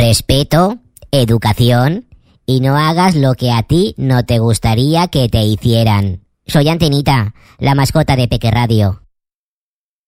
respeto, educación y no hagas lo que a ti no te gustaría que te hicieran. Soy Antenita, la mascota de Peque Radio.